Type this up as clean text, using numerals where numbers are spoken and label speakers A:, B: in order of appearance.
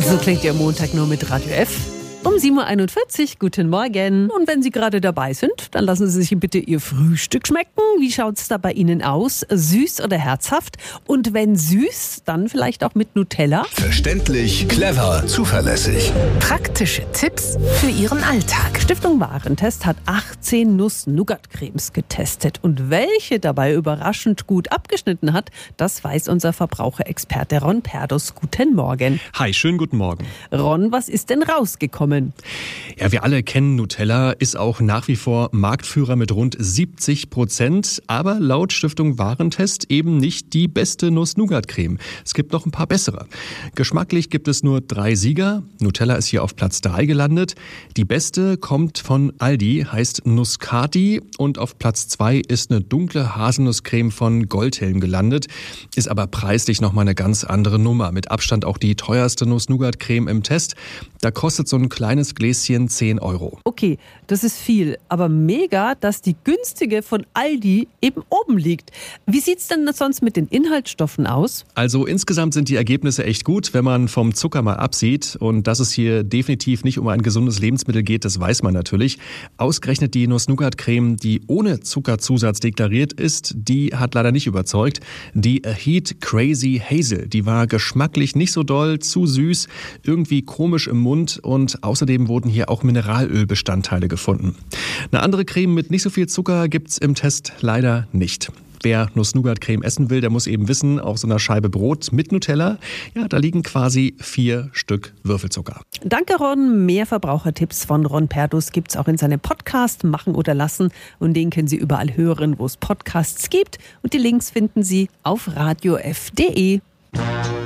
A: So klingt Ihr Montag nur mit Radio F. Um 7.41 Uhr, guten Morgen. Und wenn Sie gerade dabei sind, dann lassen Sie sich bitte Ihr Frühstück schmecken. Wie schaut's da bei Ihnen aus? Süß oder herzhaft? Und wenn süß, dann vielleicht auch mit Nutella?
B: Verständlich, clever, zuverlässig.
C: Praktische Tipps für Ihren Alltag.
A: Stiftung Warentest hat 18 Nuss-Nougat-Cremes getestet. Und welche dabei überraschend gut abgeschnitten hat, das weiß unser Verbraucherexperte Ron Perdus. Guten Morgen.
D: Hi, schönen guten Morgen.
A: Ron, was ist denn rausgekommen?
D: Ja, wir alle kennen Nutella, ist auch nach wie vor Marktführer mit rund 70%, aber laut Stiftung Warentest eben nicht die beste Nuss-Nougat-Creme. Es gibt noch ein paar bessere. Geschmacklich gibt es nur 3 Sieger. Nutella ist hier auf Platz 3 gelandet. Die beste kommt von Aldi, heißt Nuscati, und auf Platz 2 ist eine dunkle Haselnusscreme von Goldhelm gelandet. Ist aber preislich nochmal eine ganz andere Nummer. Mit Abstand auch die teuerste Nuss-Nougat-Creme im Test. Da kostet so ein kleines Gläschen 10 Euro.
A: Okay, das ist viel, aber mega, dass die günstige von Aldi eben oben liegt. Wie sieht's denn sonst mit den Inhaltsstoffen aus?
D: Also insgesamt sind die Ergebnisse echt gut, wenn man vom Zucker mal absieht. Und dass es hier definitiv nicht um ein gesundes Lebensmittel geht, das weiß man natürlich. Ausgerechnet die Nuss-Nougat-Creme, die ohne Zuckerzusatz deklariert ist, die hat leider nicht überzeugt. Die Heat Crazy Hazel, die war geschmacklich nicht so doll, zu süß, irgendwie komisch im Mund, und außerdem wurden hier auch Mineralölbestandteile gefunden. Eine andere Creme mit nicht so viel Zucker gibt's im Test leider nicht. Wer Nuss-Nougat-Creme essen will, der muss eben wissen, auf so einer Scheibe Brot mit Nutella, ja, da liegen quasi 4 Stück Würfelzucker.
A: Danke, Ron. Mehr Verbrauchertipps von Ron Perdus gibt's auch in seinem Podcast Machen oder Lassen. Und den können Sie überall hören, wo es Podcasts gibt. Und die Links finden Sie auf radiof.de.